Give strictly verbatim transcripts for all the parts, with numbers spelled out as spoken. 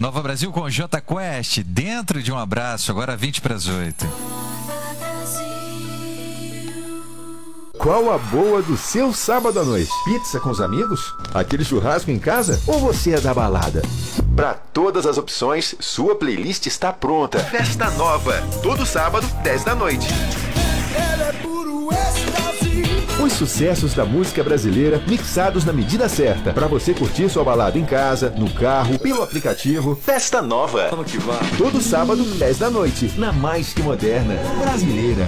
Nova Brasil com J Quest, dentro de um abraço, agora vinte para as oito. Qual a boa do seu sábado à noite? Pizza com os amigos? Aquele churrasco em casa? Ou você é da balada? Para todas as opções, sua playlist está pronta. Festa Nova, todo sábado, dez da noite. Os sucessos da música brasileira mixados na medida certa, para você curtir sua balada em casa, no carro, pelo aplicativo. Festa Nova. Vamos que vamos. Todo sábado, dez da noite, na mais que moderna brasileira.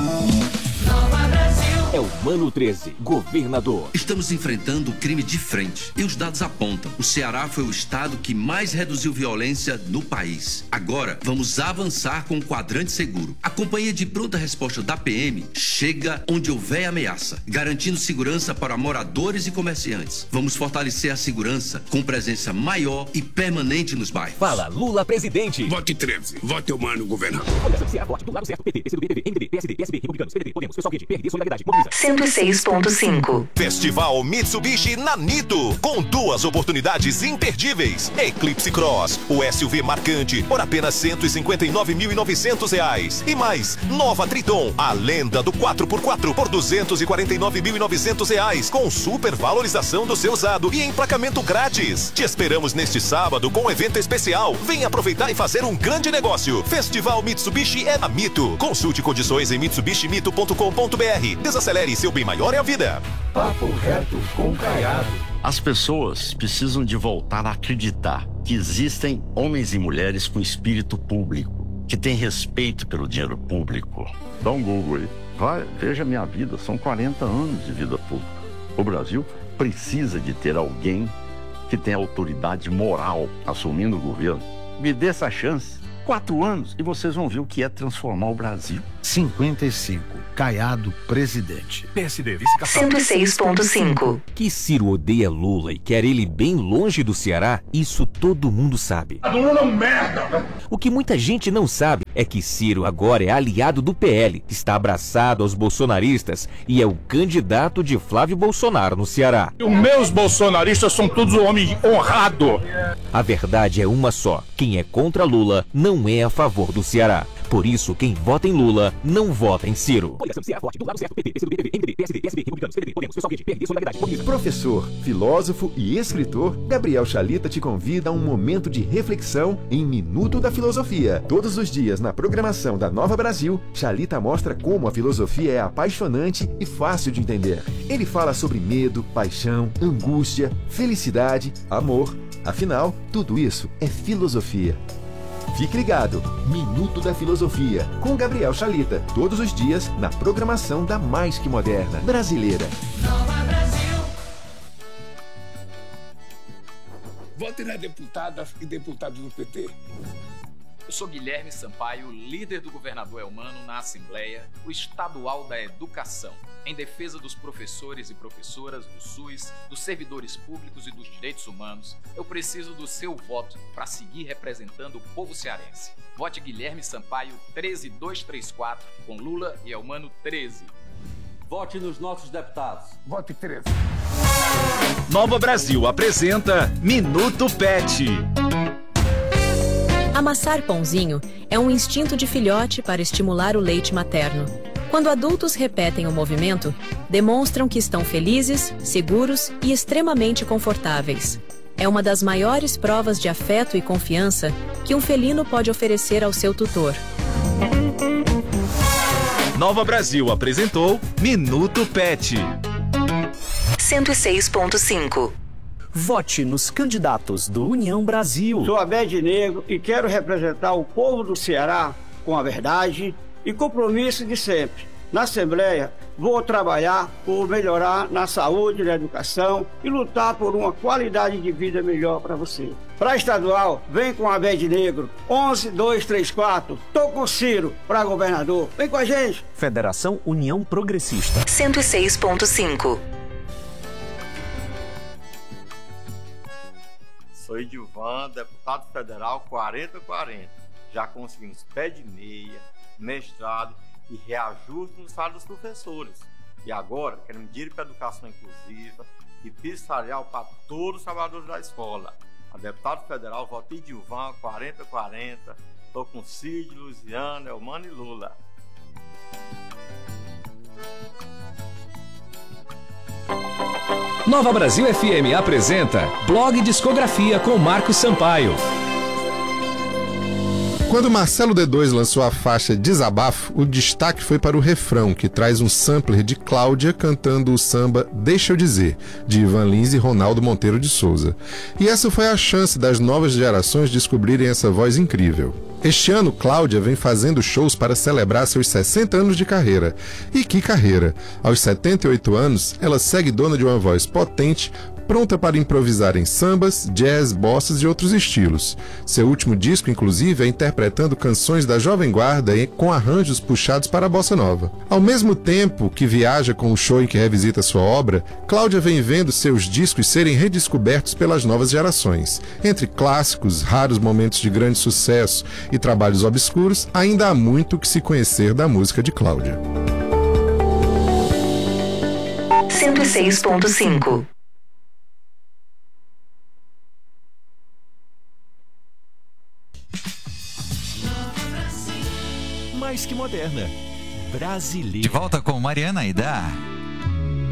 É o Mano treze, governador. Estamos enfrentando o crime de frente e os dados apontam. O Ceará foi o estado que mais reduziu violência no país. Agora, vamos avançar com o quadrante seguro. A companhia de pronta resposta da P M chega onde houver ameaça, garantindo segurança para moradores e comerciantes. Vamos fortalecer a segurança com presença maior e permanente nos bairros. Fala, Lula presidente. Vote treze. Vote o Mano governador. Coligação Ceará Forte, do lado certo, P T, P C do B, P V, M D B, P S D, P S B, Republicanos, P D B, Podemos, Pessoal Rede, P R D, Solidariedade, cento e seis ponto cinco. Festival Mitsubishi na Nito, com duas oportunidades imperdíveis. Eclipse Cross, o S U V marcante, por apenas cento e cinquenta e nove mil e novecentos reais. E mais, Nova Triton, a lenda do quatro por quatro, por duzentos e quarenta e nove mil e novecentos reais, com super valorização do seu usado e emplacamento grátis. Te esperamos neste sábado com um evento especial. Vem aproveitar e fazer um grande negócio. Festival Mitsubishi é na Mito. Consulte condições em mitsubishi mito ponto com ponto br. Desacelere, seu bem maior é a vida. Papo reto com Caiado. As pessoas precisam de voltar a acreditar que existem homens e mulheres com espírito público, que têm respeito pelo dinheiro público. Dá um Google aí. Vai, veja minha vida, são quarenta anos de vida pública. O Brasil precisa de ter alguém que tenha autoridade moral assumindo o governo. Me dê essa chance. Quatro anos e vocês vão ver o que é transformar o Brasil. cinquenta e cinco. Caiado, presidente. P S D, vice-capitão. cento e seis ponto cinco. Que Ciro odeia Lula e quer ele bem longe do Ceará, isso todo mundo sabe. A Lula é um merda! O que muita gente não sabe é que Ciro agora é aliado do P L, está abraçado aos bolsonaristas e é o candidato de Flávio Bolsonaro no Ceará. Os meus bolsonaristas são todos homens honrados. A verdade é uma só: quem é contra Lula não é a favor do Ceará. Por isso, quem vota em Lula não vota em Ciro. Coligação Ceará Forte, do lado certo, P T, P C do B, P V, M D B, P S D, P S B, Republicanos, P D B, Podemos, Pessoal Rede, P R D, Solidariedade, Podemos. Professor, filósofo e escritor, Gabriel Chalita te convida a um momento de reflexão em Minuto da Filosofia. Todos os dias, na programação da Nova Brasil, Chalita mostra como a filosofia é apaixonante e fácil de entender. Ele fala sobre medo, paixão, angústia, felicidade, amor. Afinal, tudo isso é filosofia. Fique ligado, Minuto da Filosofia, com Gabriel Chalita, todos os dias na programação da mais que moderna brasileira. Nova Brasil. Vote nas deputadas e deputados do P T. Eu sou Guilherme Sampaio, líder do governador Elmano na Assembleia, o Estadual da Educação, em defesa dos professores e professoras do SUS, dos servidores públicos e dos direitos humanos. Eu preciso do seu voto para seguir representando o povo cearense. Vote Guilherme Sampaio treze mil duzentos e trinta e quatro, com Lula e Elmano treze. Vote nos nossos deputados. Vote treze. Nova Brasil apresenta Minuto Pet. Amassar pãozinho é um instinto de filhote para estimular o leite materno. Quando adultos repetem o movimento, demonstram que estão felizes, seguros e extremamente confortáveis. É uma das maiores provas de afeto e confiança que um felino pode oferecer ao seu tutor. Nova Brasil apresentou Minuto Pet. cento e seis ponto cinco. Vote nos candidatos do União Brasil. Sou Abed Negro e quero representar o povo do Ceará com a verdade e compromisso de sempre. Na Assembleia, vou trabalhar por melhorar na saúde, na educação e lutar por uma qualidade de vida melhor para você. Para estadual, vem com Abed Negro, onze mil duzentos e trinta e quatro. Tô com Ciro para governador. Vem com a gente. Federação União Progressista. cento e seis ponto cinco. Sou Edilvan, deputado federal quarenta quarenta. Já conseguimos pé de meia, mestrado e reajuste no salário dos professores. E agora queremos dinheiro para a educação inclusiva e piso salarial para todos os trabalhadores da escola. A deputada federal Valtir Dilvan, quarenta quarenta. Estou com Cid, Luciano, Elmano e Lula. Nova Brasil F M apresenta Blog Discografia com Marcos Sampaio. Quando Marcelo D dois lançou a faixa Desabafo, o destaque foi para o refrão, que traz um sampler de Cláudia cantando o samba Deixa Eu Dizer, de Ivan Lins e Ronaldo Monteiro de Souza. E essa foi a chance das novas gerações descobrirem essa voz incrível. Este ano, Cláudia vem fazendo shows para celebrar seus sessenta anos de carreira. E que carreira! Aos setenta e oito anos, ela segue dona de uma voz potente, pronta para improvisar em sambas, jazz, bossas e outros estilos. Seu último disco, inclusive, é interpretando canções da Jovem Guarda com arranjos puxados para a bossa nova. Ao mesmo tempo que viaja com o show em que revisita sua obra, Cláudia vem vendo seus discos serem redescobertos pelas novas gerações. Entre clássicos, raros momentos de grande sucesso e trabalhos obscuros, ainda há muito que se conhecer da música de Cláudia. cento e seis ponto cinco. Mais que moderna. Brasileira. De volta com Mariana Aidar.